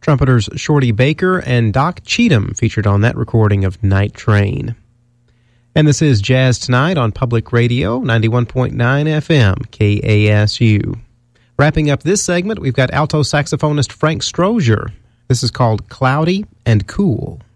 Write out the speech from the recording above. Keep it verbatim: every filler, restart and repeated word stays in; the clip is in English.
Trumpeters Shorty Baker and Doc Cheatham featured on that recording of Night Train. And this is Jazz Tonight on Public Radio, ninety-one point nine F M, K A S U. Wrapping up this segment, we've got alto saxophonist Frank Strozier. This is called Cloudy and Cool.